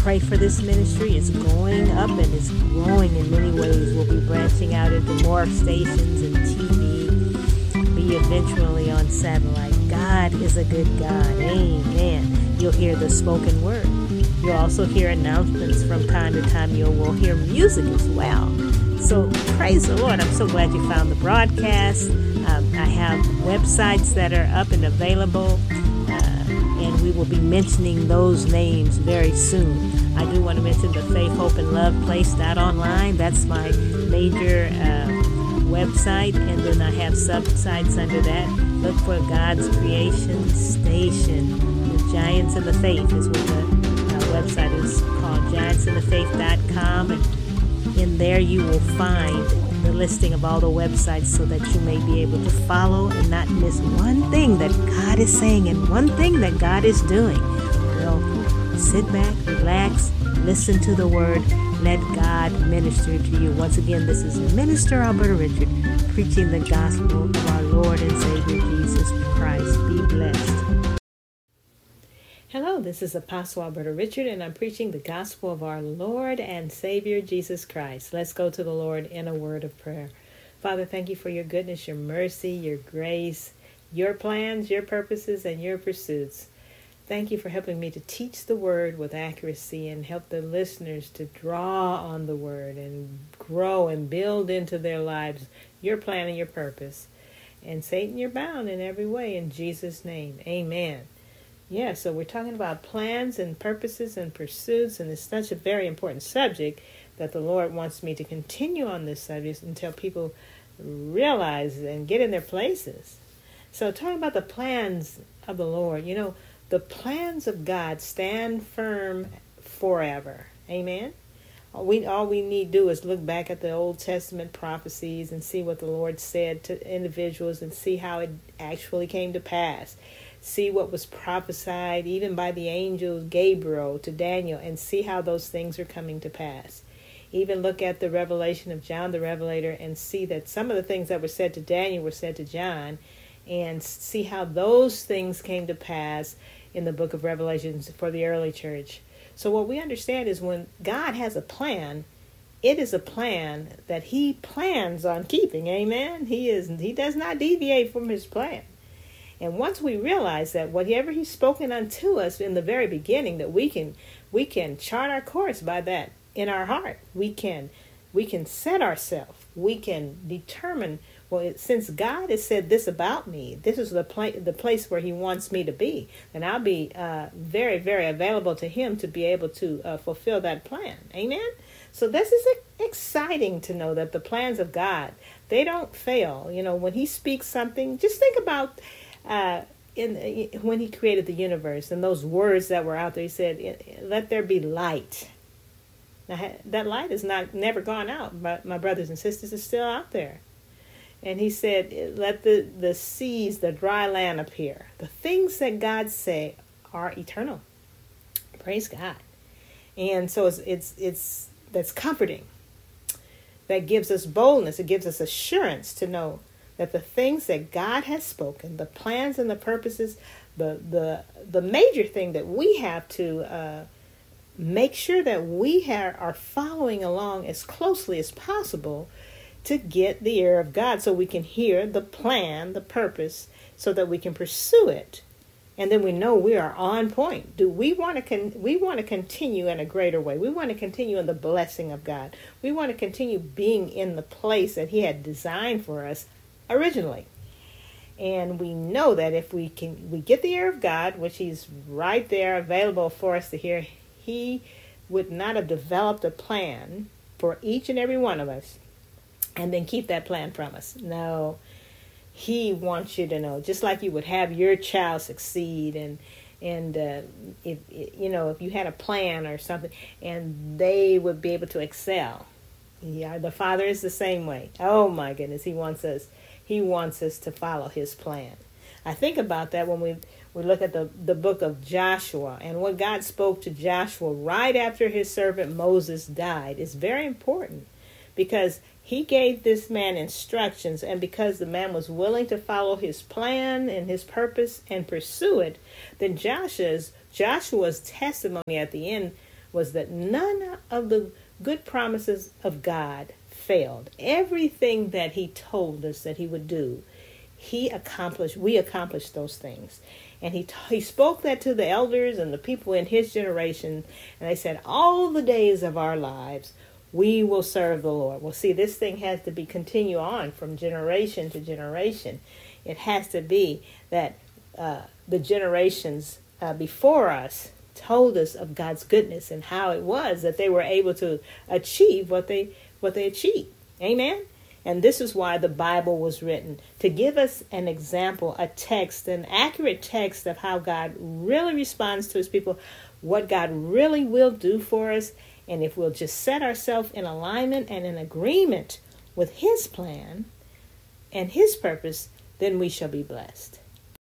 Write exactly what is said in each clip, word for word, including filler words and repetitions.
pray for this ministry. It's going up and it's growing in many ways. We'll be branching out into more stations and T V, be eventually on satellite. God is a good God. Amen. You'll hear the spoken word. You'll also hear announcements from time to time. You will hear music as well. So praise the Lord. I'm so glad you found the broadcast. Um, I have websites that are up and available. And we will be mentioning those names very soon. I do want to mention the Faith, Hope, and Love Place dot online. That's my major uh, website. And then I have sub-sites under that. Look for God's Creation Station. The Giants in the Faith is what the uh, website is called, giants in the faith dot com. And in there you will find the listing of all the websites so that you may be able to follow and not miss one thing that God is saying and one thing that God is doing. Well, sit back, relax, listen to the word, let God minister to you. Once again, this is Minister Alberta Richard preaching the gospel of our Lord and Savior Jesus Christ. Be blessed. Hello, this is Apostle Alberta Richard, and I'm preaching the gospel of our Lord and Savior Jesus Christ. Let's go to the Lord in a word of prayer. Father, thank you for your goodness, your mercy, your grace, your plans, your purposes, and your pursuits. Thank you for helping me to teach the word with accuracy and help the listeners to draw on the word and grow and build into their lives your plan and your purpose. And Satan, you're bound in every way in Jesus' name. Amen. Yeah, so we're talking about plans and purposes and pursuits, and it's such a very important subject that the Lord wants me to continue on this subject until people realize and get in their places. So talking about the plans of the Lord, you know, the plans of God stand firm forever. Amen? All we, all we need to do is look back at the Old Testament prophecies and see what the Lord said to individuals and see how it actually came to pass. See what was prophesied even by the angel Gabriel to Daniel and see how those things are coming to pass. Even look at the revelation of John the Revelator and see that some of the things that were said to Daniel were said to John, and see how those things came to pass in the book of Revelations for the early church. So what we understand is when God has a plan, it is a plan that he plans on keeping. Amen. He is he does not deviate from his plan. And once we realize that whatever he's spoken unto us in the very beginning, that we can we can chart our course by that in our heart. We can we can set ourselves. We can determine, well, it, since God has said this about me, this is the, pla- the place where he wants me to be, then I'll be uh, very, very available to him to be able to uh, fulfill that plan. Amen? So this is exciting to know that the plans of God, they don't fail. You know, when he speaks something, just think about Uh, in when he created the universe and those words that were out there. He said, "Let there be light." Now that light is not never gone out, but my brothers and sisters, is still out there. And he said, "Let the the seas, the dry land appear." The things that God say are eternal. Praise God. And so it's it's it's that's comforting. That gives us boldness. It gives us assurance to know that the things that God has spoken, the plans and the purposes, the the the major thing that we have to uh, make sure that we have, are following along as closely as possible to get the ear of God so we can hear the plan, the purpose, so that we can pursue it. And then we know we are on point. Do we want to con- we want to continue in a greater way? We want to continue in the blessing of God. We want to continue being in the place that he had designed for us originally. And we know that if we can we get the ear of God, which he's right there available for us to hear, he would not have developed a plan for each and every one of us and then keep that plan from us. No, he wants you to know, just like you would have your child succeed, and and uh, if you know if you had a plan or something and they would be able to excel. Yeah, the Father is the same way. Oh my goodness, he wants us He wants us to follow his plan. I think about that when we, we look at the, the book of Joshua, and what God spoke to Joshua right after his servant Moses died is very important, because he gave this man instructions, and because the man was willing to follow his plan and his purpose and pursue it, then Joshua's, Joshua's testimony at the end was that none of the good promises of God failed. Everything that he told us that he would do, he accomplished. We accomplished those things. And he, he spoke that to the elders and the people in his generation. And they said, all the days of our lives, we will serve the Lord. Well, see, this thing has to be continue on from generation to generation. It has to be that uh, the generations uh, before us told us of God's goodness and how it was that they were able to achieve what they what they achieved. Amen. And this is why the Bible was written, to give us an example, a text, an accurate text of how God really responds to his people, what God really will do for us. And if we'll just set ourselves in alignment and in agreement with his plan and his purpose, then we shall be blessed.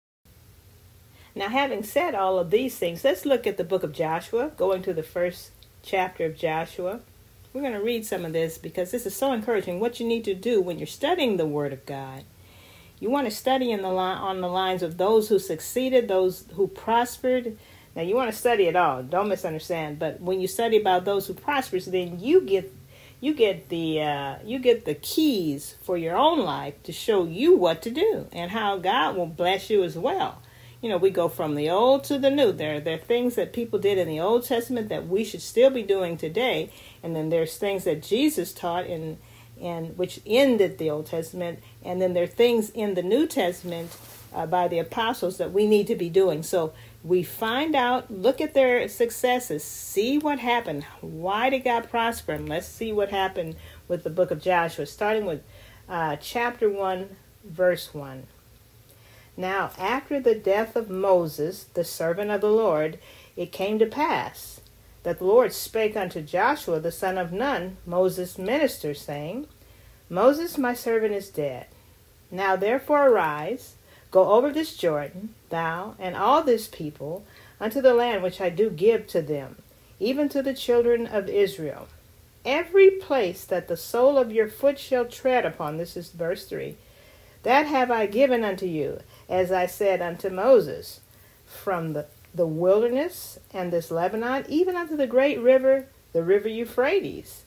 Now, having said all of these things, let's look at the book of Joshua, going to the first chapter of Joshua. We're going to read some of this because this is so encouraging. What you need to do when you're studying the Word of God, you want to study in the li- on the lines of those who succeeded, those who prospered. Now, you want to study it all. Don't misunderstand. But when you study about those who prosper, then you get you get the uh, you get the keys for your own life to show you what to do and how God will bless you as well. You know, we go from the old to the new. There, there are things that people did in the Old Testament that we should still be doing today. And then there's things that Jesus taught in, and which ended the Old Testament. And then there are things in the New Testament uh, by the apostles that we need to be doing. So we find out, look at their successes, see what happened. Why did God prosper them? Let's see what happened with the book of Joshua, starting with uh, chapter one, verse one. Now, after the death of Moses, the servant of the Lord, it came to pass that the Lord spake unto Joshua, the son of Nun, Moses' minister, saying, Moses, my servant, is dead. Now therefore arise, go over this Jordan, thou and all this people, unto the land which I do give to them, even to the children of Israel. Every place that the sole of your foot shall tread upon, this is verse three, that have I given unto you, as I said unto Moses, from the, the wilderness and this Lebanon, even unto the great river, the river Euphrates,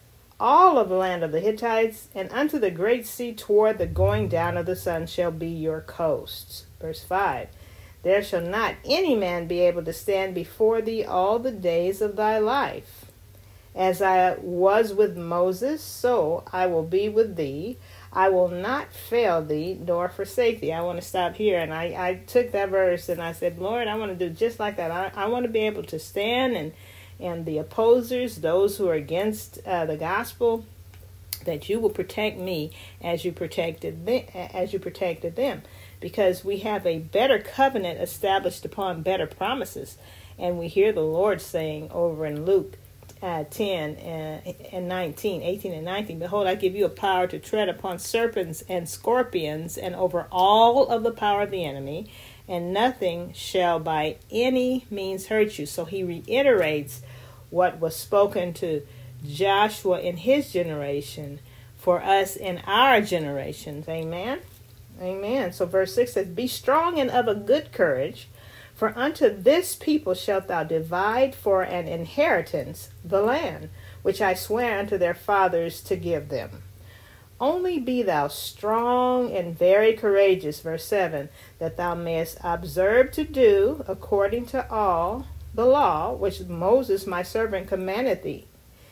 all of the land of the Hittites, and unto the great sea toward the going down of the sun shall be your coasts. Verse five, there shall not any man be able to stand before thee all the days of thy life. As I was with Moses, so I will be with thee. I will not fail thee nor forsake thee. I want to stop here. And I, I took that verse and I said, Lord, I want to do just like that. I, I want to be able to stand and and the opposers, those who are against uh, the gospel, that you will protect me as you protected them, as you protected them, because we have a better covenant established upon better promises. And we hear the Lord saying over in Luke uh, ten and nineteen, eighteen and nineteen, behold, I give you a power to tread upon serpents and scorpions and over all of the power of the enemy, and nothing shall by any means hurt you. So he reiterates what was spoken to Joshua in his generation for us in our generations. Amen. Amen. So verse six says, be strong and of a good courage, for unto this people shalt thou divide for an inheritance the land which I swear unto their fathers to give them. Only be thou strong and very courageous, verse seven, that thou mayest observe to do according to all the law which Moses my servant commanded thee.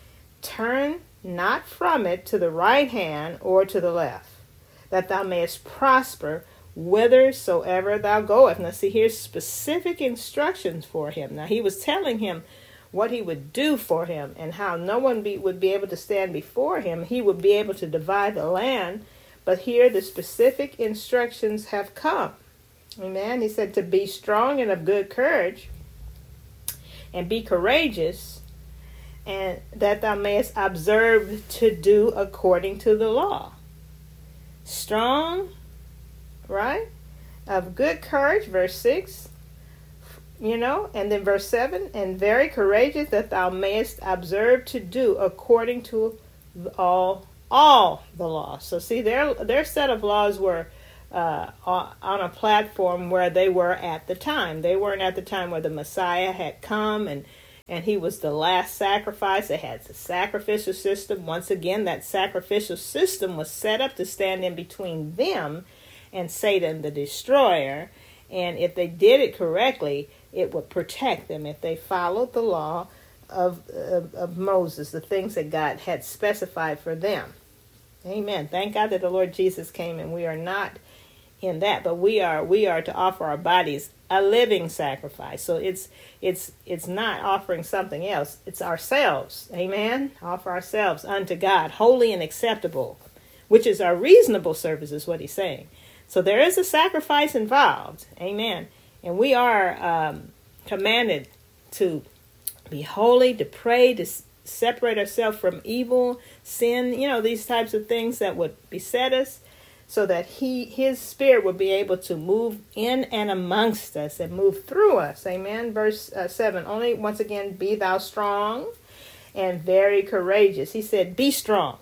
Turn not from it to the right hand or to the left, that thou mayest prosper whithersoever thou goest. Now see, here's specific instructions for him. Now he was telling him what he would do for him and how no one be, would be able to stand before him. He would be able to divide the land. But here the specific instructions have come. Amen. He said to be strong and of good courage and be courageous, and that thou mayest observe to do according to the law. Strong, right? Of good courage, verse six. You know, and then verse seven, and very courageous, that thou mayest observe to do according to all all the laws. So see, their their set of laws were uh, on a platform where they were at the time. They weren't at the time where the Messiah had come and And he was the last sacrifice. It had the sacrificial system. Once again, that sacrificial system was set up to stand in between them and Satan, the destroyer. And if they did it correctly, it would protect them. If they followed the law of, of, of Moses, the things that God had specified for them. Amen. Thank God that the Lord Jesus came, and we are not in that, but we are we are to offer our bodies a living sacrifice. So it's it's it's not offering something else. It's ourselves. Amen. Offer ourselves unto God, holy and acceptable, which is our reasonable service, is what he's saying. So there is a sacrifice involved. Amen. And we are um, commanded to be holy, to pray, to separate ourselves from evil, sin, you know, these types of things that would beset us, so that he, his spirit would be able to move in and amongst us and move through us. Amen. Verse uh, seven, only once again, be thou strong and very courageous. He said, be strong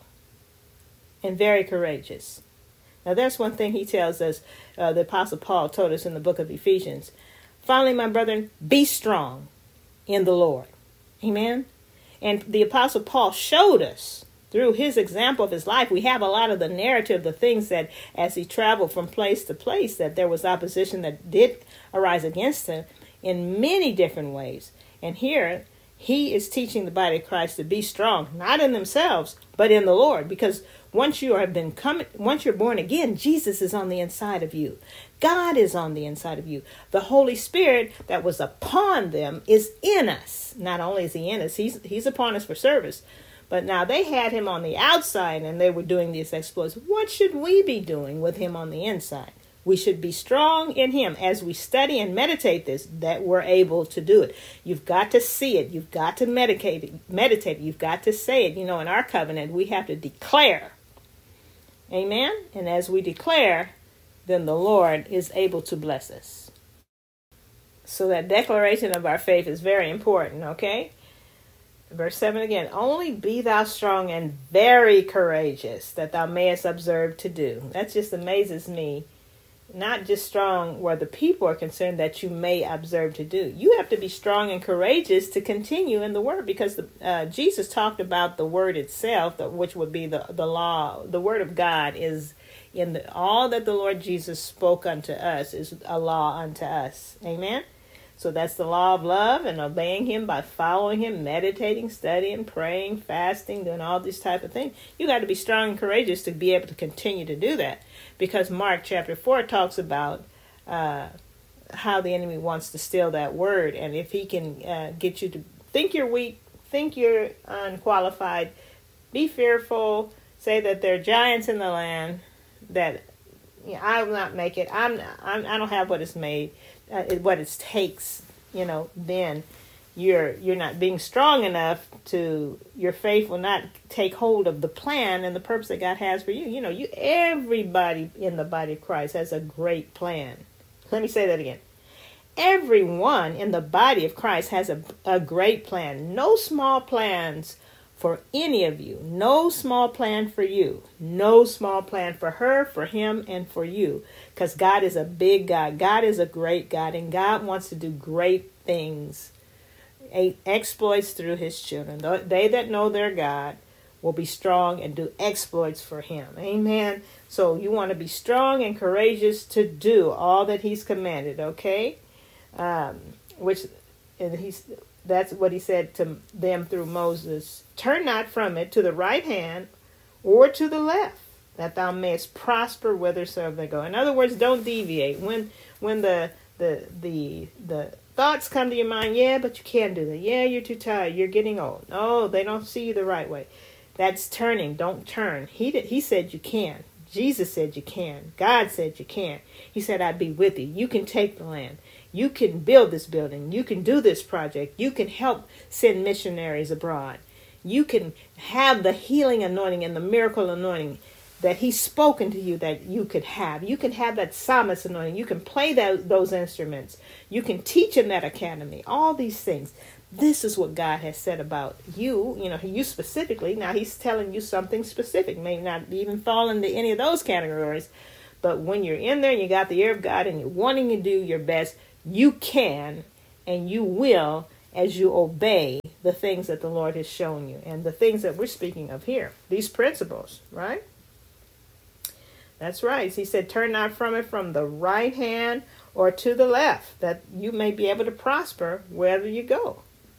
and very courageous. Now, that's one thing he tells us, uh, the Apostle Paul told us in the book of Ephesians. Finally, my brethren, be strong in the Lord. Amen. And the Apostle Paul showed us through his example of his life. We have a lot of the narrative, the things that as he traveled from place to place, that there was opposition that did arise against him in many different ways. And here he is teaching the body of Christ to be strong, not in themselves, but in the Lord. Because once you have been coming, once you're born again, Jesus is on the inside of you. God is on the inside of you. The Holy Spirit that was upon them is in us. Not only is he in us, he's, he's upon us for service. But now they had him on the outside and they were doing these exploits. What should we be doing with him on the inside? We should be strong in him as we study and meditate this, that we're able to do it. You've got to see it. You've got to meditate it. Meditate. You've got to say it. You know, in our covenant, we have to declare. Amen. And as we declare, then the Lord is able to bless us. So that declaration of our faith is very important, okay? Verse seven again, only be thou strong and very courageous, that thou mayest observe to do. That just amazes me. Not just strong where the people are concerned, that you may observe to do. You have to be strong and courageous to continue in the word, because the, uh, Jesus talked about the word itself, which would be the, the law. The word of God is in the, all that the Lord Jesus spoke unto us is a law unto us. Amen. So that's the law of love and obeying him by following him, meditating, studying, praying, fasting, doing all these type of things. You got to be strong and courageous to be able to continue to do that. Because Mark chapter four talks about uh, how the enemy wants to steal that word. And if he can uh, get you to think you're weak, think you're unqualified, be fearful, say that there are giants in the land, that you know, I will not make it, I'm, I'm, I don't have what it's made. Uh, what it takes, you know, then you're you're not being strong enough to, your faith will not take hold of the plan and the purpose that God has for you. You know, you everybody in the body of Christ has a great plan. Let me say that again. Everyone in the body of Christ has a, a great plan. No small plans for any of you. No small plan for you. No small plan for her, for him, and for you. Because God is a big God. God is a great God. And God wants to do great things. Exploits through his children. They that know their God will be strong and do exploits for him. Amen. So you want to be strong and courageous to do all that he's commanded. Okay. Um, which and he's... That's what he said to them through Moses. Turn not from it to the right hand or to the left, that thou mayest prosper whithersoever they go. In other words, don't deviate. When when the the the the thoughts come to your mind, yeah, but you can't do that. Yeah, you're too tired. You're getting old. No, they don't see you the right way. That's turning. Don't turn. He did, he said you can. Jesus said you can. God said you can. He said, I'd be with you. You can take the land. You can build this building. You can do this project. You can help send missionaries abroad. You can have the healing anointing and the miracle anointing that he's spoken to you that you could have. You can have that psalmist anointing. You can play that, those instruments. You can teach in that academy. All these things. This is what God has said about you, you know, you specifically. Now he's telling you something specific. May not even fall into any of those categories. But when you're in there and you got the ear of God and you're wanting to do your best, you can and you will, as you obey the things that the Lord has shown you and the things that we're speaking of here, these principles, right? That's right. He said, turn not from it from the right hand or to the left, that you may be able to prosper wherever you go.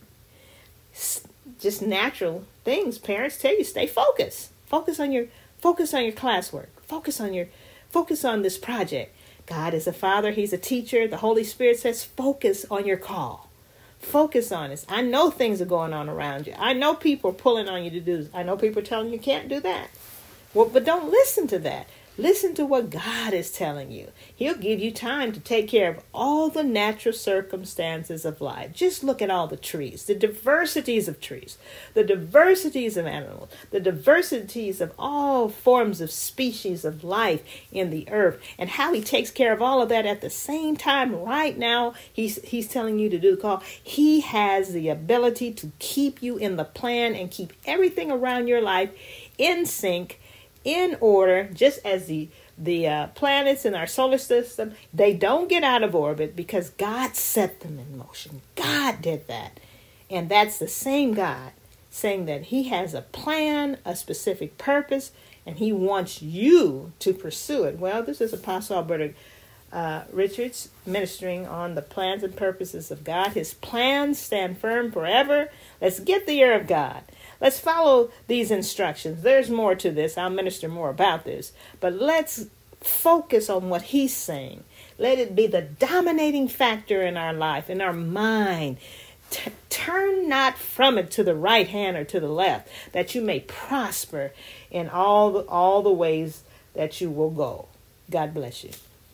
Just natural things. Parents tell you, stay focused. Focus on your focus on your classwork. Focus on your focus on this project. God is a father. He's a teacher. The Holy Spirit says, focus on your call. Focus on this. I know things are going on around you. I know people are pulling on you to do this. I know people are telling you you can't do that. Well, but don't listen to that. Listen to what God is telling you. He'll give you time to take care of all the natural circumstances of life. Just look at all the trees, the diversities of trees, the diversities of animals, the diversities of all forms of species of life in the earth, and how he takes care of all of that at the same time. Right now, he's, he's telling you to do the call. He has the ability to keep you in the plan and keep everything around your life in sync, in order, just as the the uh, planets in our solar system, they don't get out of orbit because God set them in motion. God did that. And that's the same God saying that he has a plan, a specific purpose, and he wants you to pursue it. Well, this is Apostle Alberta uh, Richards ministering on the plans and purposes of God. His plans stand firm forever. Let's get the ear of God. Let's follow these instructions. There's more to this. I'll minister more about this. But let's focus on what he's saying. Let it be the dominating factor in our life, in our mind. T- turn not from it to the right hand or to the left, that you may prosper in all the, all the ways that you will go. God bless you.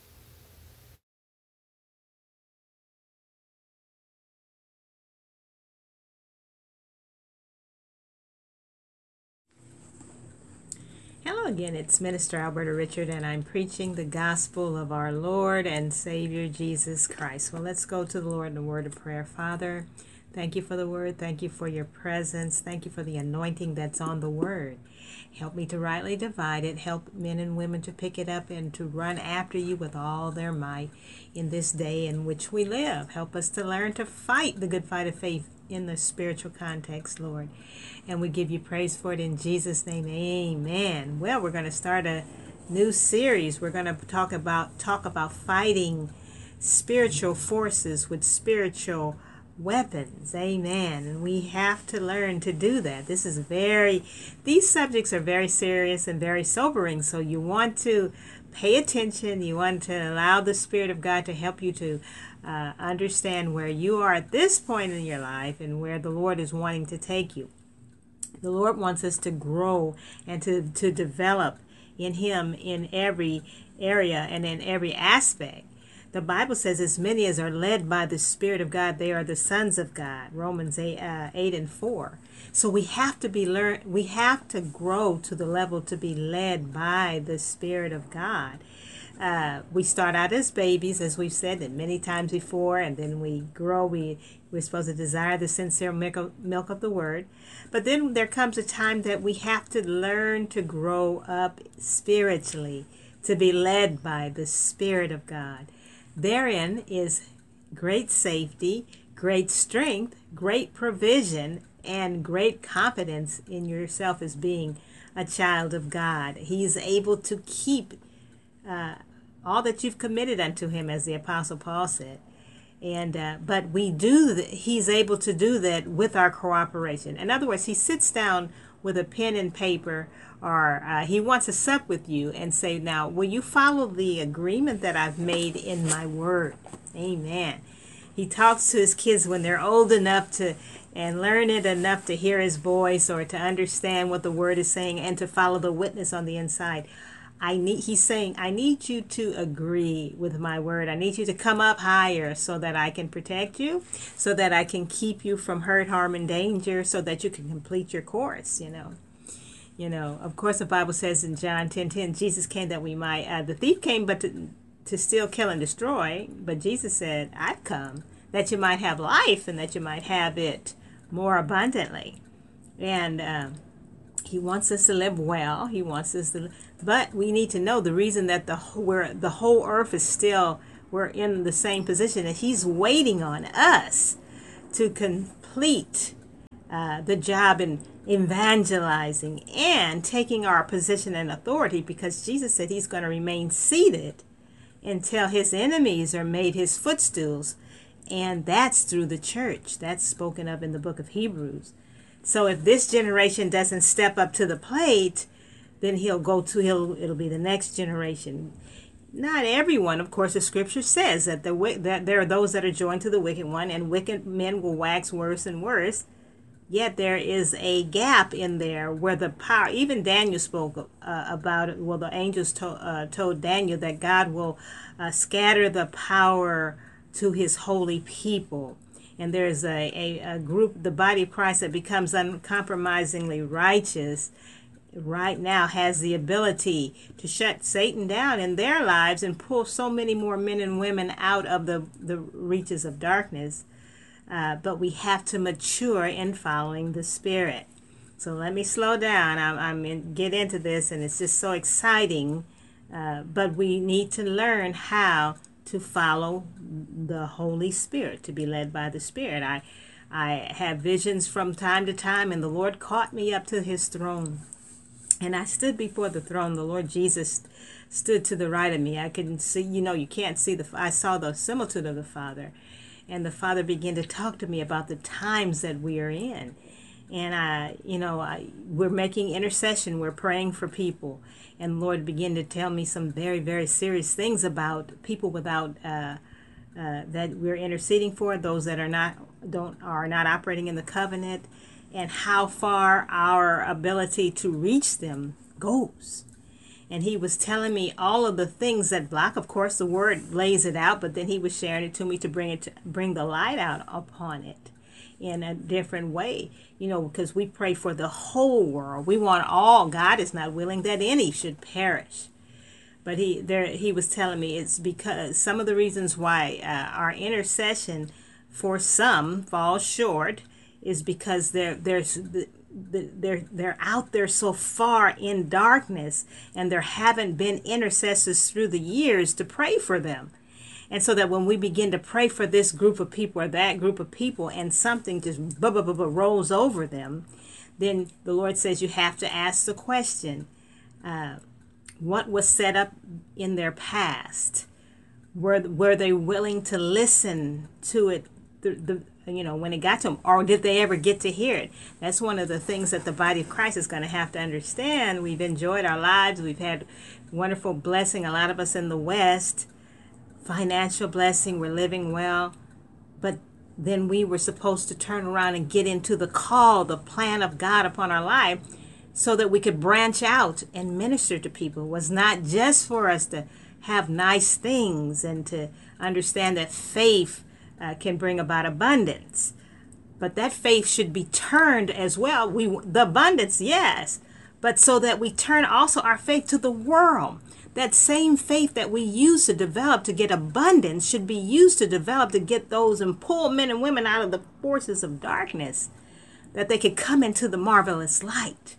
Hello again, it's Minister Alberta Richard, and I'm preaching the gospel of our Lord and Savior Jesus Christ. Well, let's go to the Lord in a word of prayer. Father, thank you for the word. Thank you for your presence. Thank you for the anointing that's on the word. Help me to rightly divide it. Help men and women to pick it up and to run after you with all their might in this day in which we live. Help us to learn to fight the good fight of faith in the spiritual context, Lord. And we give you praise for it in Jesus' name. Amen. Well, we're going to start a new series. We're going to talk about talk about fighting spiritual forces with spiritual weapons. Amen. And we have to learn to do that. This is very, these subjects are very serious and very sobering. So you want to pay attention. You want to allow the Spirit of God to help you to uh, understand where you are at this point in your life and where the Lord is wanting to take you. The Lord wants us to grow and to, to develop in Him in every area and in every aspect. The Bible says, as many as are led by the Spirit of God, they are the sons of God. Romans eight, uh, eight and four. So we have to be learn. We have to grow to the level to be led by the Spirit of God. Uh, we start out as babies, as we've said it many times before, and then we grow. We, we're supposed to desire the sincere milk of, milk of the Word. But then there comes a time that we have to learn to grow up spiritually, to be led by the Spirit of God. Therein is great safety, great strength, great provision, and great confidence in yourself as being a child of God. He is able to keep uh, all that you've committed unto Him, as the Apostle Paul said. And uh, but we do. Th- he's able to do that with our cooperation. In other words, He sits down with a pen and paper, or uh, He wants to sup with you and say, now, will you follow the agreement that I've made in my word? Amen. He talks to His kids when they're old enough to and learn it enough to hear His voice or to understand what the word is saying and to follow the witness on the inside. I need, he's saying, I need you to agree with my word. I need you to come up higher so that I can protect you, so that I can keep you from hurt, harm, and danger, so that you can complete your course, you know. You know, of course, the Bible says in John ten ten, Jesus came that we might, uh, the thief came but to, to steal, kill, and destroy. But Jesus said, I've come that you might have life and that you might have it more abundantly. And um, He wants us to live well. He wants us to, but we need to know the reason that the where the whole earth is still, we're in the same position, and He's waiting on us to complete uh, the job in evangelizing and taking our position and authority, because Jesus said he's going to remain seated until his enemies are made his footstools. And that's through the church. That's spoken of in the book of Hebrews. So if this generation doesn't step up to the plate, then he'll go to, he'll, it'll be the next generation. Not everyone, of course, the scripture says that, the, that there are those that are joined to the wicked one, and wicked men will wax worse and worse. Yet there is a gap in there where the power, even Daniel spoke uh, about it. Well, the angels to, uh, told Daniel that God will uh, scatter the power to his holy people. And there's a, a, a group, the body of Christ, that becomes uncompromisingly righteous right now, has the ability to shut Satan down in their lives and pull so many more men and women out of the, the reaches of darkness. Uh, but we have to mature in following the Spirit. So let me slow down. I'm, I'm in, get into this, and it's just so exciting. Uh, but we need to learn how to follow the Holy Spirit, to be led by the Spirit. I, I have visions from time to time, and the Lord caught me up to his throne. And I stood before the throne. The Lord Jesus stood to the right of me. I couldn't see, you know, you can't see the, I saw the similitude of the Father. And the Father began to talk to me about the times that we are in. And I, you know, I, we're making intercession. We're praying for people. And the Lord began to tell me some very, very serious things about people without, uh, uh, that we're interceding for, those that are not, don't, are not operating in the covenant, and how far our ability to reach them goes. And he was telling me all of the things that block. Of course, the word lays it out, but then he was sharing it to me to bring it, to, bring the light out upon it in a different way. You know, because we pray for the whole world. We want all. God is not willing that any should perish. But he there he was telling me it's because some of the reasons why uh, our intercession for some falls short is because there there's the, the, they're they're out there so far in darkness, and there haven't been intercessors through the years to pray for them. And so that when we begin to pray for this group of people or that group of people, and something just blah, blah, blah, blah, rolls over them, then the Lord says you have to ask the question, uh, what was set up in their past? Were, were they willing to listen to it, the, the you know, when it got to them, or did they ever get to hear it? That's one of the things that the body of Christ is going to have to understand. We've enjoyed our lives. We've had wonderful blessing, a lot of us in the West, financial blessing, we're living well. But then we were supposed to turn around and get into the call, the plan of God upon our life, so that we could branch out and minister to people. It was not just for us to have nice things and to understand that faith Uh, can bring about abundance, but that faith should be turned as well. We the abundance, yes, but so that we turn also our faith to the world. That same faith that we use to develop to get abundance should be used to develop to get those and pull men and women out of the forces of darkness, that they could come into the marvelous light.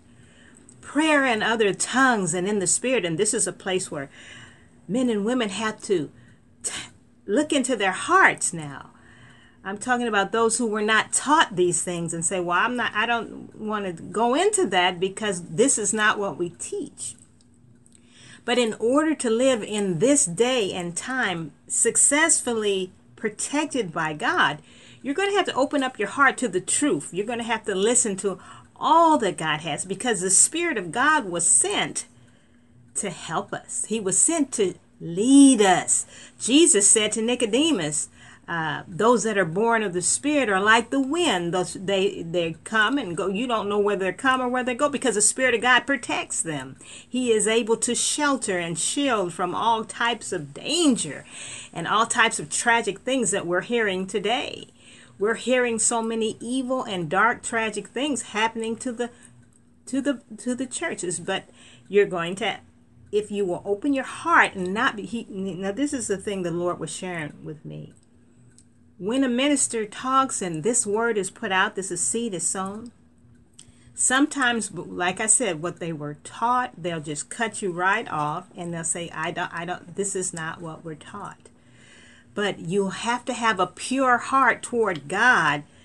Prayer in other tongues and in the Spirit, and this is a place where men and women have to t- look into their hearts now. I'm talking about those who were not taught these things and say, well, I'm not, I don't want to go into that because this is not what we teach. But in order to live in this day and time successfully protected by God, you're going to have to open up your heart to the truth. You're going to have to listen to all that God has, because the Spirit of God was sent to help us. He was sent to lead us. Jesus said to Nicodemus, uh, those that are born of the Spirit are like the wind. Those, they, they come and go. You don't know where they come or where they go, because the Spirit of God protects them. He is able to shelter and shield from all types of danger and all types of tragic things that we're hearing today. We're hearing so many evil and dark, tragic things happening to the to the to the churches. But you're going to, if you will open your heart and not be, he, now this is the thing the Lord was sharing with me. When a minister talks and this word is put out, this is seed is sown, sometimes, like I said, what they were taught, they'll just cut you right off and they'll say, I don't, I don't, this is not what we're taught. But you have to have a pure heart toward God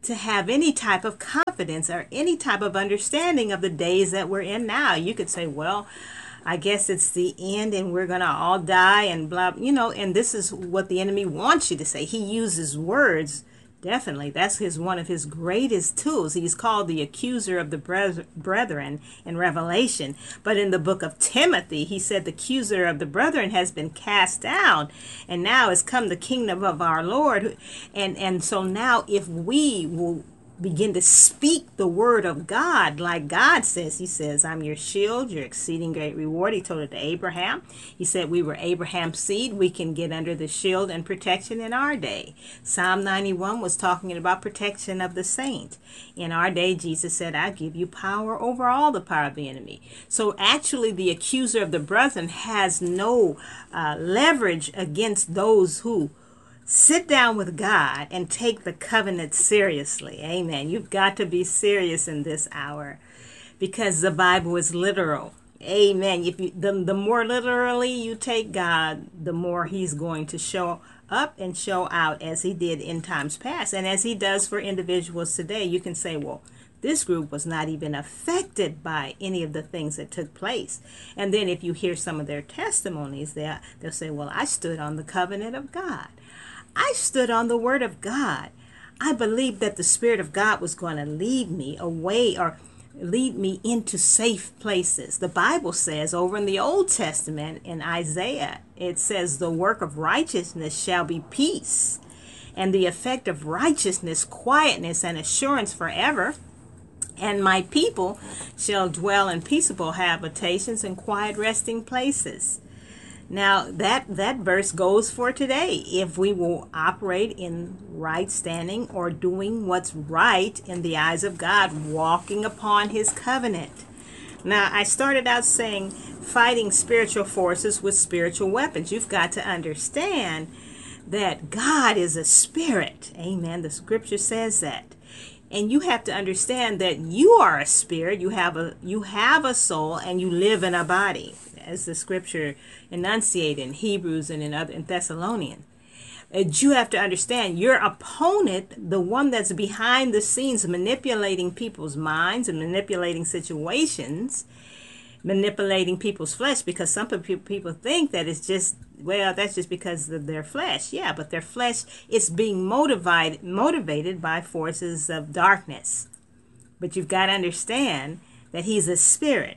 to have any type of confidence or any type of understanding of the days that we're in now. You could say, well, I guess it's the end and we're going to all die and blah, you know, and this is what the enemy wants you to say. He uses words. Definitely. That's his one of his greatest tools. He's called the accuser of the brethren in Revelation. But in the book of Timothy, he said the accuser of the brethren has been cast down. And now has come the kingdom of our Lord. And, and so now if we will begin to speak the word of God like God says, he says, I'm your shield, your exceeding great reward. He told it to Abraham. He said we were Abraham's seed. We can get under the shield and protection in our day. Psalm ninety-one was talking about protection of the saint. In our day, Jesus said, I give you power over all the power of the enemy. So actually the accuser of the brethren has no uh, leverage against those who sit down with God and take the covenant seriously. Amen. You've got to be serious in this hour because the Bible is literal. Amen. If you, the, the more literally you take God, the more he's going to show up and show out as he did in times past. And as he does for individuals today, you can say, well, this group was not even affected by any of the things that took place. And then if you hear some of their testimonies, they'll, they'll say, well, I stood on the covenant of God. I stood on the word of God. I believed that the Spirit of God was going to lead me away or lead me into safe places. The Bible says over in the Old Testament in Isaiah, it says the work of righteousness shall be peace, and the effect of righteousness, quietness, and assurance forever. And my people shall dwell in peaceable habitations and quiet resting places. Now, that, that verse goes for today. If we will operate in right standing or doing what's right in the eyes of God, walking upon his covenant. Now, I started out saying fighting spiritual forces with spiritual weapons. You've got to understand that God is a spirit. Amen. The scripture says that. And you have to understand that you are a spirit, you have a you have a soul, and you live in a body, as the scripture enunciated in Hebrews and in other in Thessalonians. And you have to understand your opponent, the one that's behind the scenes manipulating people's minds and manipulating situations, manipulating people's flesh, because some people think that it's just, well, that's just because of their flesh. Yeah, but their flesh is being motivated motivated by forces of darkness. But you've got to understand that he's a spirit.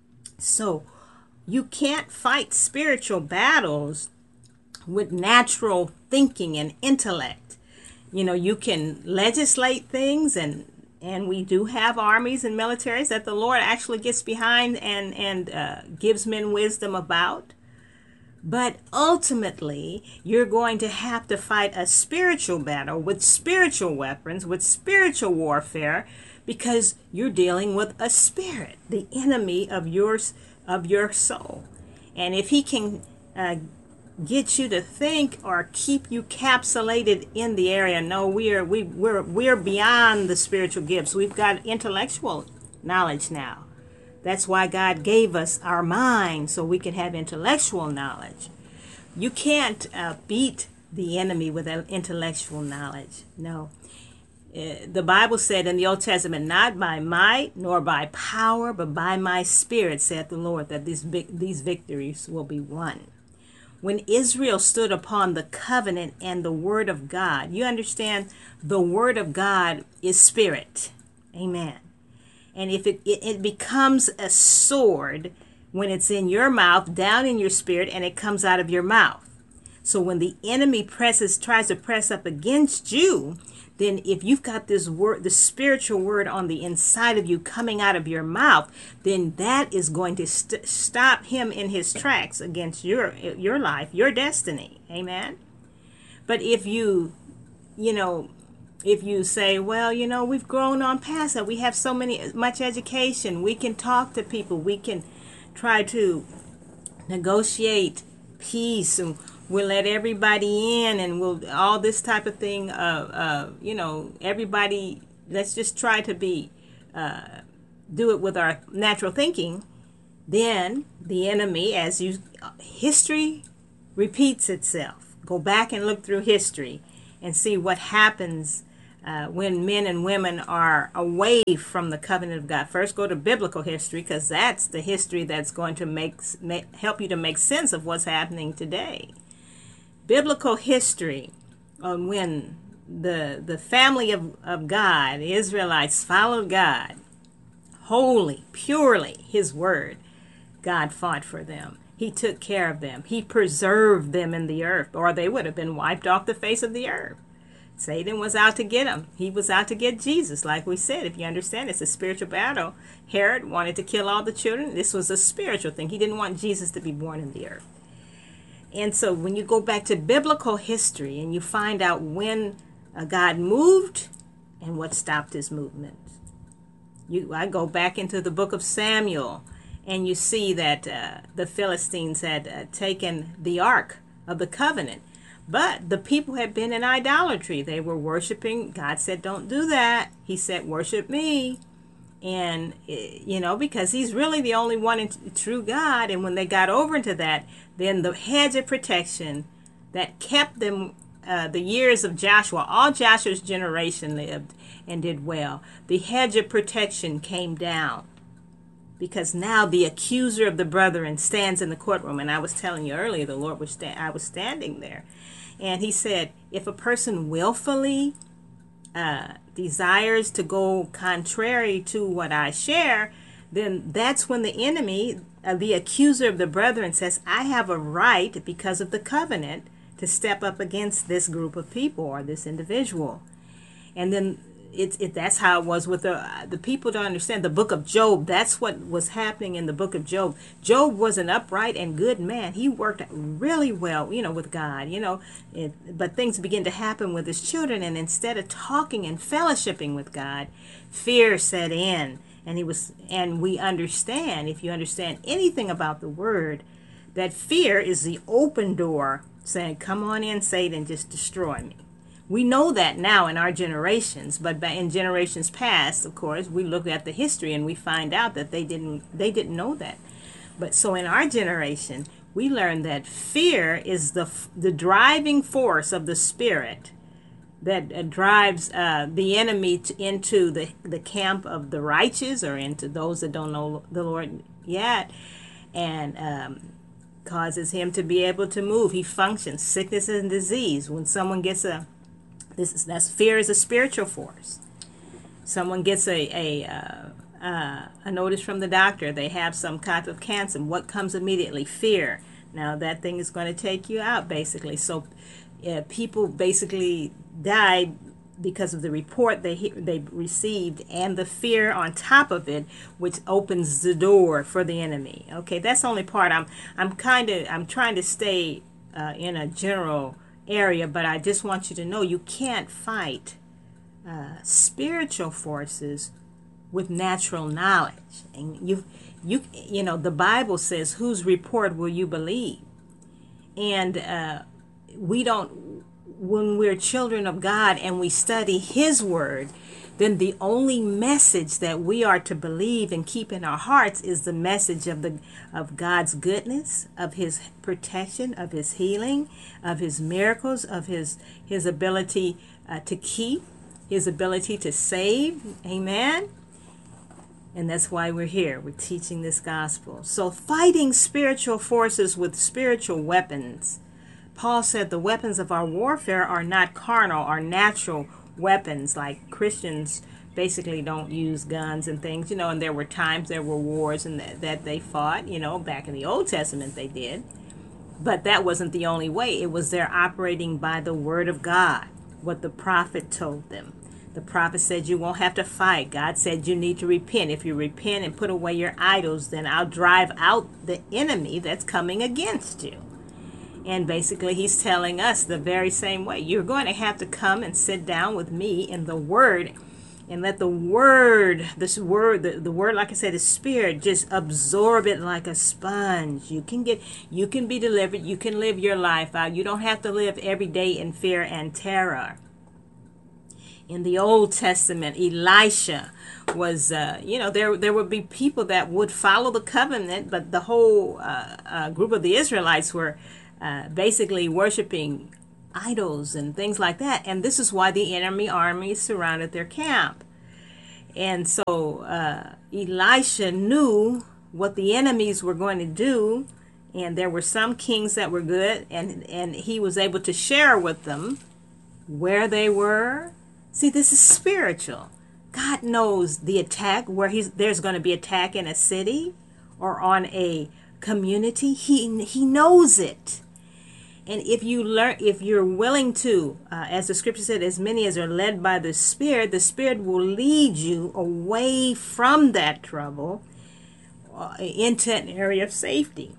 So you can't fight spiritual battles with natural thinking and intellect. You know, you can legislate things, and and we do have armies and militaries that the Lord actually gets behind and, and uh, gives men wisdom about. But ultimately, you're going to have to fight a spiritual battle with spiritual weapons, with spiritual warfare, because you're dealing with a spirit, the enemy of yours, of your soul. And if he can uh, get you to think or keep you capsulated in the area, no, we are we we're we're beyond the spiritual gifts. We've got intellectual knowledge now. That's why God gave us our mind, so we can have intellectual knowledge. You can't uh, beat the enemy with intellectual knowledge. No. Uh, the Bible said in the Old Testament, not by might nor by power, but by my spirit, saith the Lord, that these these victories will be won. When Israel stood upon the covenant and the word of God, you understand the word of God is spirit. Amen. And if it, it, it becomes a sword when it's in your mouth, down in your spirit, and it comes out of your mouth. So when the enemy presses, tries to press up against you, then if you've got this word, the spiritual word on the inside of you coming out of your mouth, then that is going to st- stop him in his tracks against your your life, your destiny. Amen. But if you, you know, if you say, well, you know, we've grown on past that, we have so many much education, we can talk to people, we can try to negotiate peace, and we'll let everybody in, and we'll all this type of thing. Uh, uh, you know, everybody. Let's just try to be uh, do it with our natural thinking. Then the enemy, as you, history repeats itself. Go back and look through history and see what happens uh, when men and women are away from the covenant of God. First, go to biblical history, because that's the history that's going to make, make help you to make sense of what's happening today. Biblical history on when the the family of, of God, the Israelites, followed God wholly, purely, his word. God fought for them. He took care of them. He preserved them in the earth, or they would have been wiped off the face of the earth. Satan was out to get them. He was out to get Jesus. Like we said, if you understand, it's a spiritual battle. Herod wanted to kill all the children. This was a spiritual thing. He didn't want Jesus to be born in the earth. And so when you go back to biblical history and you find out when uh, God moved and what stopped his movement. You, I go back into the book of Samuel, and you see that uh, the Philistines had uh, taken the Ark of the Covenant. But the people had been in idolatry. They were worshiping. God said, don't do that. He said, worship me. And, you know, because he's really the only one in true God. And when they got over into that, then the hedge of protection that kept them uh, the years of Joshua, all Joshua's generation lived and did well. The hedge of protection came down, because now the accuser of the brethren stands in the courtroom. And I was telling you earlier, the Lord was sta- I was standing there. And he said, if a person willfully uh, desires to go contrary to what I share, then that's when the enemy, uh, the accuser of the brethren, says, I have a right, because of the covenant, to step up against this group of people or this individual. And then It, it, that's how it was with the the people to understand the book of Job. That's what was happening in the book of Job. Job was an upright and good man. He worked really well, you know, with God, you know, it, but things began to happen with his children. And instead of talking and fellowshipping with God, fear set in. And he was, and we understand, if you understand anything about the word, that fear is the open door saying, come on in, Satan, just destroy me. We know that now in our generations, but in generations past, of course, we look at the history and we find out that they didn't they didn't know that. But so in our generation, we learn that fear is the the driving force of the spirit that uh, drives uh, the enemy to, into the the camp of the righteous, or into those that don't know the Lord yet, and um, causes him to be able to move. He functions. Sickness and disease. When someone gets a This is that's fear is a spiritual force. Someone gets a a uh, uh, a notice from the doctor. They have some type of cancer. What comes immediately? Fear. Now that thing is going to take you out, basically. So uh, people basically died because of the report they they received and the fear on top of it, which opens the door for the enemy. Okay, that's the only part. I'm I'm kind of I'm trying to stay uh, in a general area, but I just want you to know you can't fight uh, spiritual forces with natural knowledge. And you, you, you know, the Bible says, "Whose report will you believe?" And uh, we don't. When we're children of God and we study His Word, then the only message that we are to believe and keep in our hearts is the message of the of God's goodness, of His protection, of His healing, of His miracles, of His His ability uh, to keep, His ability to save. Amen. And that's why we're here. We're teaching this gospel. So fighting spiritual forces with spiritual weapons. Paul said the weapons of our warfare are not carnal, are natural weapons. Like Christians basically don't use guns and things, you know, and there were times there were wars and that, that they fought, you know, back in the Old Testament they did. But that wasn't the only way. It was their operating by the word of God, what the prophet told them. The prophet said you won't have to fight. God said you need to repent. If you repent and put away your idols, then I'll drive out the enemy that's coming against you. And basically he's telling us the very same way. You're going to have to come and sit down with me in the word and let the word, this word, the, the word, like I said, is spirit, just absorb it like a sponge. You can get, you can be delivered. You can live your life out. You don't have to live every day in fear and terror. In the Old Testament, Elisha was, uh, you know, there there would be people that would follow the covenant, but the whole uh, uh, group of the Israelites were uh, basically worshiping idols and things like that. And this is why the enemy army surrounded their camp. And so uh, Elisha knew what the enemies were going to do, and there were some kings that were good, and, and he was able to share with them where they were. See, this is spiritual. God knows the attack, where he's, there's going to be attack in a city or on a community. He, he knows it. And if you learn, if you're willing to, uh, as the scripture said, as many as are led by the Spirit, the Spirit will lead you away from that trouble uh, into an area of safety.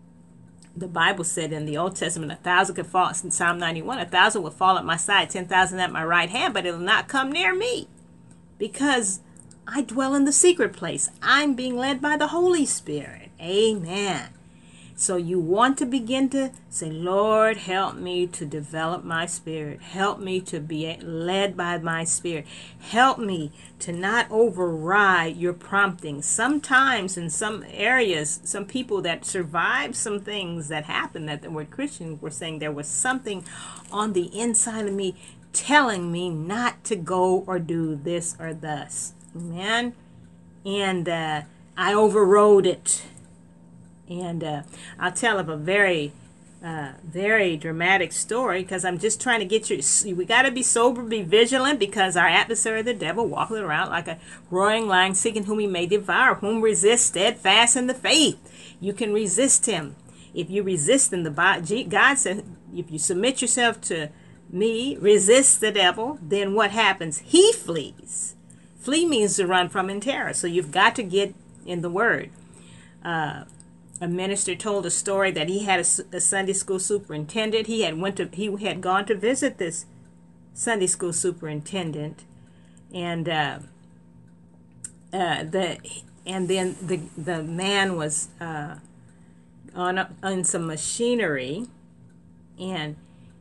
The Bible said in the Old Testament, a thousand could fall, in Psalm ninety-one, a thousand would fall at my side, ten thousand at my right hand, but it will not come near me, because I dwell in the secret place. I'm being led by the Holy Spirit. Amen. So you want to begin to say, Lord, help me to develop my spirit. Help me to be led by my Spirit. Help me to not override your prompting. Sometimes in some areas, some people that survived some things that happened that were Christians were saying there was something on the inside of me telling me not to go or do this or thus. Amen. And uh, I overrode it. And uh, I'll tell of a very, uh, very dramatic story, because I'm just trying to get you. We got to be sober, be vigilant, because our adversary, the devil, walking around like a roaring lion, seeking whom he may devour. Whom resist steadfast in the faith. You can resist him. If you resist in the body, God said, if you submit yourself to me, resist the devil, then what happens? He flees. Flee means to run from in terror. So you've got to get in the Word. Uh, A minister told a story that he had a, a Sunday school superintendent. He had went to he had gone to visit this Sunday school superintendent, and uh, uh, the and then the the man was uh, on a, on some machinery, and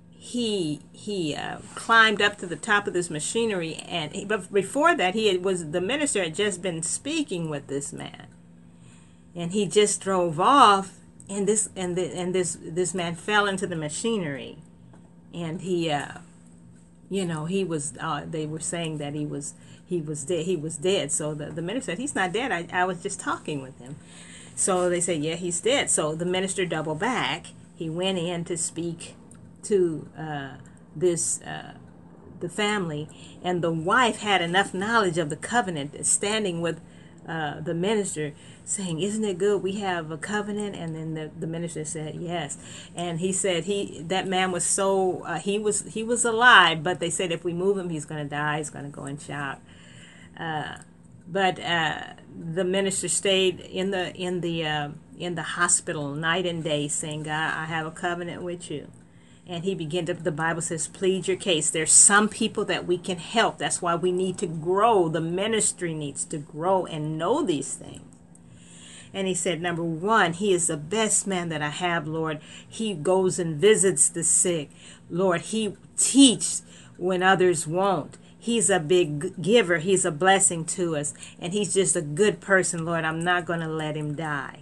he he uh, climbed up to the top of this machinery, and he, but before that he had, was the minister had just been speaking with this man. And he just drove off, and this and the, and this this man fell into the machinery, and he, uh, you know, he was. Uh, they were saying that he was he was dead. He was dead. So the the minister said, "He's not dead. I I was just talking with him." So they said, "Yeah, he's dead." So the minister doubled back. He went in to speak to uh, this uh, the family, and the wife had enough knowledge of the covenant, standing with uh, the minister, saying, "Isn't it good we have a covenant?" And then the, the minister said, "Yes." And he said he that man was so uh, he was he was alive, but they said if we move him, he's going to die. He's going to go in shock. Uh, but uh, the minister stayed in the in the uh, in the hospital night and day, saying, "God, I have a covenant with you." And he began to, the Bible says, plead your case. There's some people that we can help. That's why we need to grow. The ministry needs to grow and know these things. And he said, number one, he is the best man that I have, Lord. He goes and visits the sick. Lord, he teaches when others won't. He's a big giver. He's a blessing to us. And he's just a good person, Lord. I'm not going to let him die.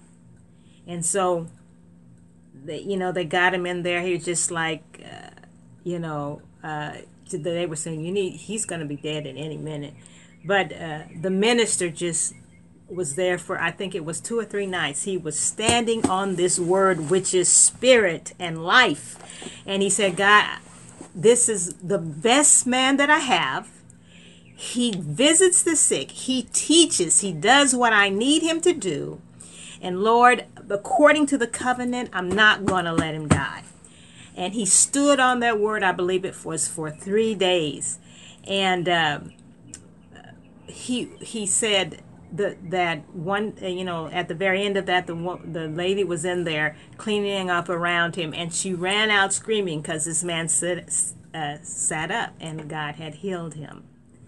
And so, they, you know, they got him in there. He was just like, uh, you know, uh, they were saying, you need, he's going to be dead in any minute. But uh, the minister just was there for, I think it was two or three nights. He was standing on this word, which is spirit and life. And he said, God, this is the best man that I have. He visits the sick. He teaches. He does what I need him to do. And Lord, according to the covenant, I'm not going to let him die. And he stood on that word. I believe it was for three days. And uh, he he said that, that one, you know, at the very end of that, the, the lady was in there cleaning up around him. And she ran out screaming because this man sit, uh, sat up and God had healed him.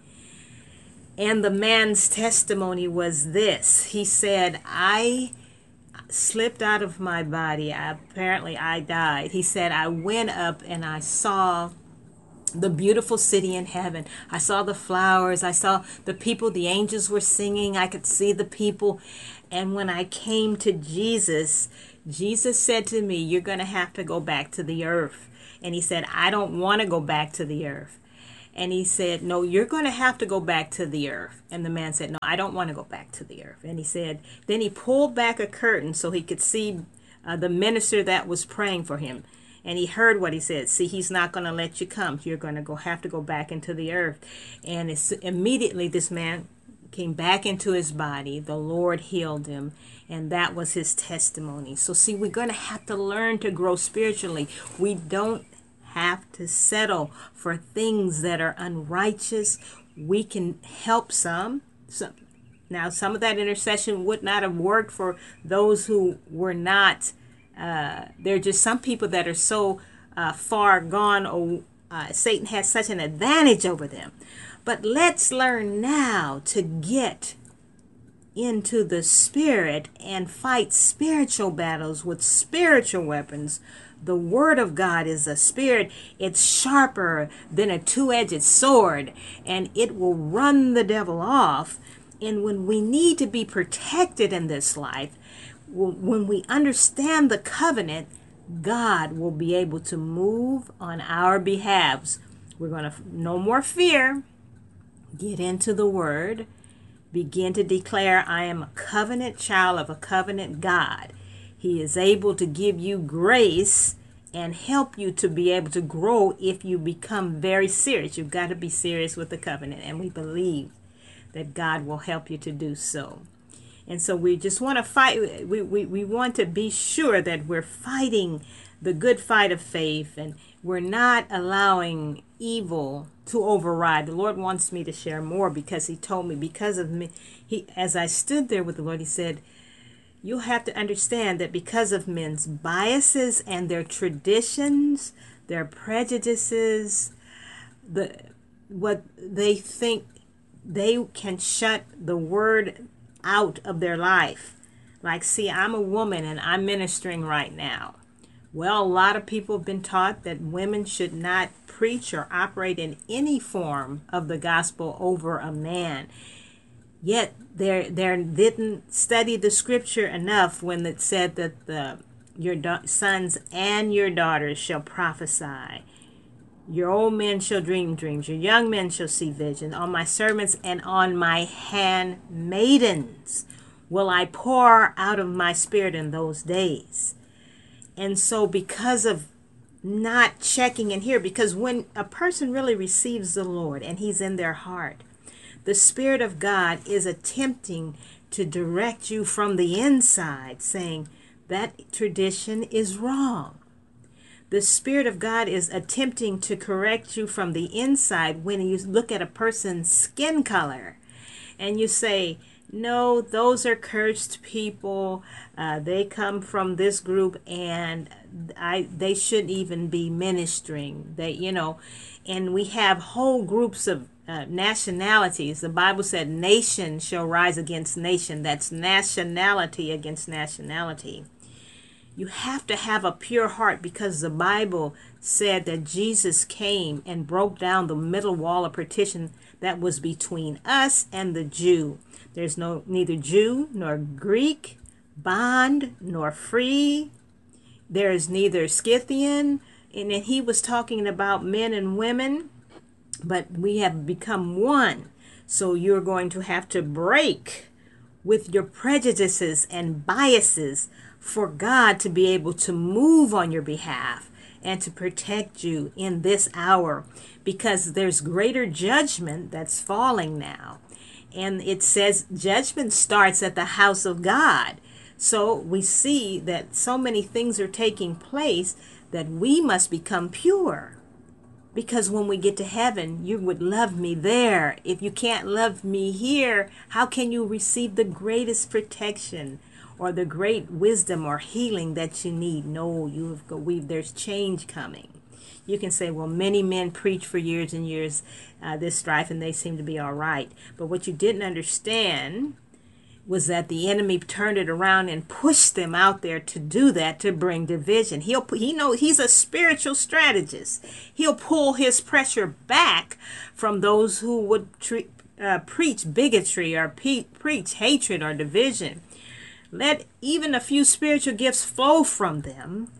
And the man's testimony was this. He said, I slipped out of my body. I, apparently I died. He said, I went up and I saw the beautiful city in heaven. I saw the flowers. I saw the people. The angels were singing. I could see the people. And when I came to Jesus, Jesus said to me, you're going to have to go back to the earth. And he said, I don't want to go back to the earth. And he said, no, you're going to have to go back to the earth. And the man said, no, I don't want to go back to the earth. And he said, then he pulled back a curtain so he could see uh, the minister that was praying for him. And he heard what he said. See, he's not going to let you come. You're going to go have to go back into the earth. And it's, immediately this man came back into his body. The Lord healed him. And that was his testimony. So see, we're going to have to learn to grow spiritually. We don't have to settle for things that are unrighteous. We can help some. some. Now, some of that intercession would not have worked for those who were not. Uh, there are just some people that are so uh, far gone, or uh, Satan has such an advantage over them. But let's learn now to get into the spirit and fight spiritual battles with spiritual weapons. The word of God is a spirit. It's sharper than a two-edged sword, and it will run the devil off. And when we need to be protected in this life, when we understand the covenant, God will be able to move on our behalves. We're going to, no more fear. Get into the word. Begin to declare, I am a covenant child of a covenant God. He is able to give you grace and help you to be able to grow if you become very serious. You've got to be serious with the covenant, and we believe that God will help you to do so. And so we just want to fight. We, we, we want to be sure that we're fighting the good fight of faith, and we're not allowing evil to override. The Lord wants me to share more, because he told me, because of me, he, as I stood there with the Lord, he said, you'll have to understand that because of men's biases and their traditions, their prejudices, the what they think, they can shut the word out of their life. Like, see, I'm a woman and I'm ministering right now. Well, a lot of people have been taught that women should not preach or operate in any form of the gospel over a man. Yet they they didn't study the scripture enough when it said that the your da- sons and your daughters shall prophesy. Your old men shall dream dreams. Your young men shall see visions. On my servants and on my handmaidens will I pour out of my spirit in those days. And so because of not checking in here, because when a person really receives the Lord and he's in their heart, the Spirit of God is attempting to direct you from the inside, saying that tradition is wrong. The Spirit of God is attempting to correct you from the inside when you look at a person's skin color and you say, no, those are cursed people. Uh, they come from this group, and I they shouldn't even be ministering. They, you know, and we have whole groups of uh, nationalities. The Bible said, "Nation shall rise against nation." That's nationality against nationality. You have to have a pure heart, because the Bible said that Jesus came and broke down the middle wall of partition that was between us and the Jew. There's no neither Jew nor Greek, bond nor free. There is neither Scythian, and then he was talking about men and women, but we have become one. So you're going to have to break with your prejudices and biases for God to be able to move on your behalf and to protect you in this hour, because there's greater judgment that's falling now. And it says judgment starts at the house of God. So we see that so many things are taking place that we must become pure. Because when we get to heaven, you would love me there. If you can't love me here, how can you receive the greatest protection or the great wisdom or healing that you need? No, you've got, we, there's change coming. You can say, well, many men preach for years and years uh, this strife, and they seem to be all right. But what you didn't understand was that the enemy turned it around and pushed them out there to do that, to bring division. He'll, he know he's a spiritual strategist. He'll pull his pressure back from those who would tre- uh, preach bigotry or pe- preach hatred or division. Let even a few spiritual gifts flow from them,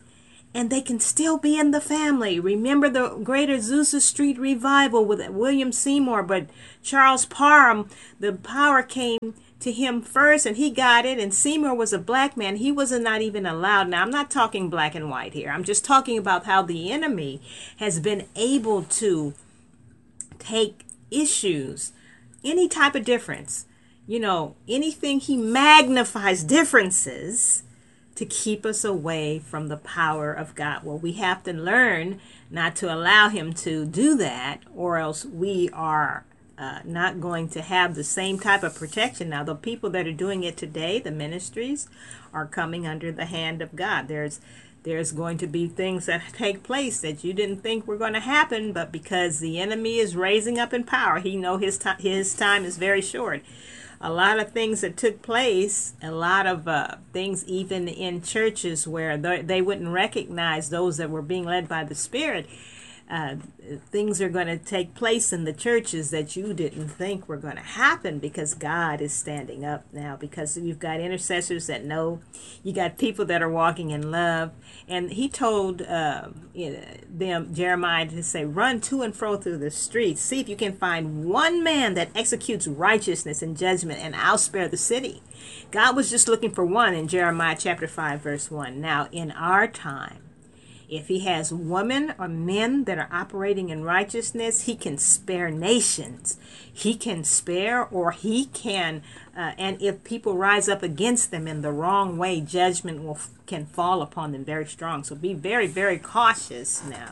and they can still be in the family. Remember the Greater Azusa Street revival with William Seymour, but Charles Parham, the power came to him first and he got it, and Seymour was a black man. He was not even allowed. Now, I'm not talking black and white here. I'm just talking about how the enemy has been able to take issues, any type of difference, you know, anything. He magnifies differences to keep us away from the power of God. Well, we have to learn not to allow him to do that, or else we are uh, not going to have the same type of protection. Now, the people that are doing it today, the ministries, are coming under the hand of God. There's there's going to be things that take place that you didn't think were going to happen, but because the enemy is raising up in power, he know his time his time is very short. A lot of things that took place, a lot of uh, things even in churches where they, they wouldn't recognize those that were being led by the Spirit. Uh, things are going to take place in the churches that you didn't think were going to happen, because God is standing up now, because you've got intercessors that know, you got people that are walking in love. And he told uh, you know, them, Jeremiah, to say, run to and fro through the streets, see if you can find one man that executes righteousness and judgment, and I'll spare the city. God was just looking for one in Jeremiah chapter five verse one. Now in our time, if he has women or men that are operating in righteousness, he can spare nations. He can spare, or he can, uh, and if people rise up against them in the wrong way, judgment will can fall upon them very strong. So be very, very cautious now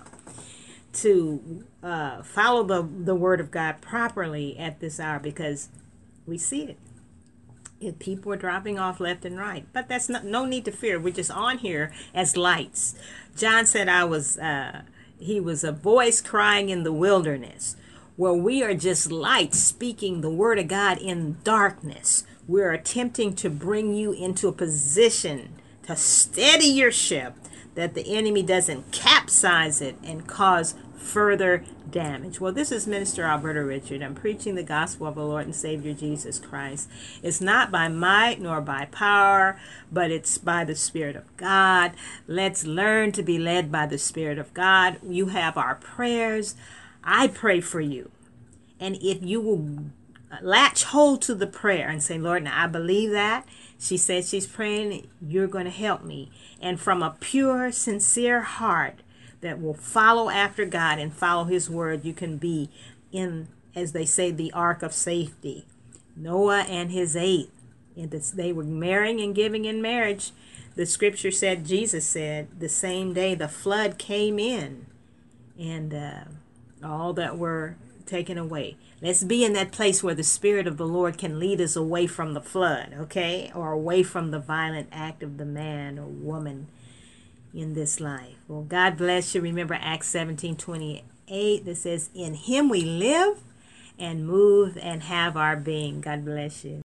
to uh, follow the, the word of God properly at this hour, because we see it. If people are dropping off left and right, but that's not, no need to fear. We're just on here as lights. John said I was, uh, he was a voice crying in the wilderness. Well, we are just lights speaking the word of God in darkness. We're attempting to bring you into a position to steady your ship, that the enemy doesn't capsize it and cause further damage. Well, this is Minister Alberta Richard. I'm preaching the gospel of the Lord and Savior Jesus Christ. It's not by might nor by power, but it's by the Spirit of God. Let's learn to be led by the Spirit of God. You have our prayers. I pray for you. And if you will latch hold to the prayer and say, Lord, now I believe that. She said she's praying, you're going to help me. And from a pure, sincere heart that will follow after God and follow his word, you can be in, as they say, the ark of safety. Noah and his eight, and they were marrying and giving in marriage. The scripture said, Jesus said, the same day the flood came in, and uh, all that were taken away. Let's be in that place where the Spirit of the Lord can lead us away from the flood, okay? Or away from the violent act of the man or woman in this life. Well, God bless you. Remember Acts seventeen twenty-eight that says, in him we live and move and have our being. God bless you.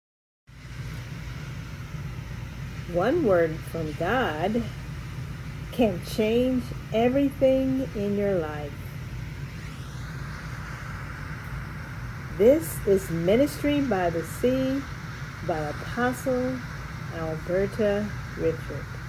One word from God can change everything in your life. This is Ministry by the Sea by Apostle Alberta Richard.